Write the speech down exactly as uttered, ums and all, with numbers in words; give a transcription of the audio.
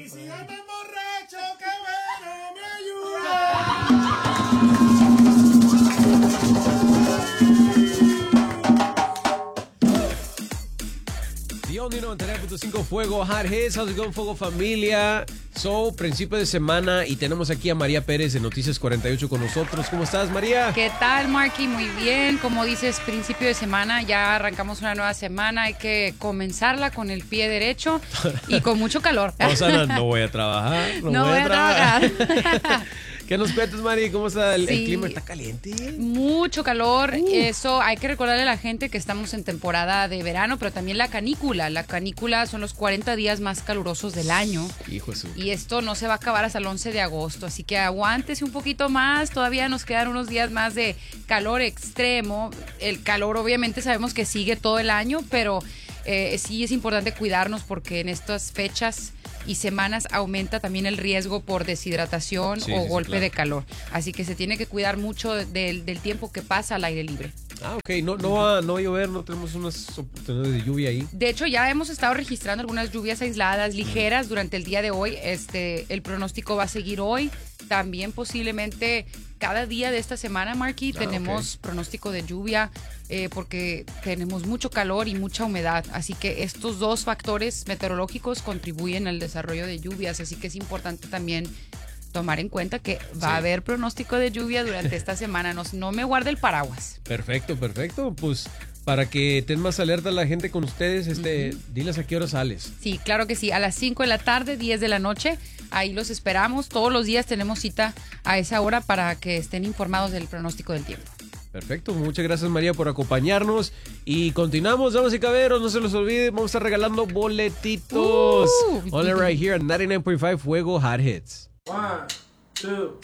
Y si anda borracho, qué bueno, me ayuda. Dion noventa y nueve punto cinco Fuego Hot Hits, how's it going, Fuego Familia? So, principio de semana y tenemos aquí a María Pérez de Noticias cuarenta y ocho con nosotros. ¿Cómo estás, María? ¿Qué tal, Marky? Muy bien. Como dices, principio de semana, ya arrancamos una nueva semana. Hay que comenzarla con el pie derecho y con mucho calor. O sea, no, no voy a trabajar. No, no voy, voy a a trabajar. trabajar. ¿Qué nos cuentas, Mari? ¿Cómo está el, Sí. el clima? ¿Está caliente? Mucho calor. Uh. Eso hay que recordarle a la gente que estamos en temporada de verano, pero también la canícula. La canícula son los cuarenta días más calurosos del año. Hijo de su... Y esto no se va a acabar hasta el once de agosto, así que aguántese un poquito más. Todavía nos quedan unos días más de calor extremo. El calor obviamente sabemos que sigue todo el año, pero eh, sí es importante cuidarnos porque en estas fechas y semanas aumenta también el riesgo por deshidratación Sí, o sí, golpe sí, claro. de calor. Así que se tiene que cuidar mucho del, del tiempo que pasa al aire libre. Ah, ok. No, no, va, no va a llover, no tenemos unas oportunidades de lluvia ahí. De hecho, ya hemos estado registrando algunas lluvias aisladas, ligeras, durante el día de hoy. Este, el pronóstico va a seguir hoy. También posiblemente cada día de esta semana, Marky, Ah, tenemos ok. pronóstico de lluvia eh, porque tenemos mucho calor y mucha humedad. Así que estos dos factores meteorológicos contribuyen al desarrollo de lluvias. Así que es importante también tomar en cuenta que va Sí. a haber pronóstico de lluvia durante esta semana. No, no me guarde el paraguas. Perfecto, perfecto. Pues para que estén más alerta la gente con ustedes, este, uh-huh. diles a qué hora sales. Sí, claro que sí. A las cinco de la tarde, diez de la noche. Ahí los esperamos. Todos los días tenemos cita a esa hora para que estén informados del pronóstico del tiempo. Perfecto, muchas gracias, María, por acompañarnos. Y continuamos, damas y caballeros, no se los olviden, vamos a estar regalando boletitos. Uh. Only right here at ninety-nine point five Fuego Hot Hits. One, two.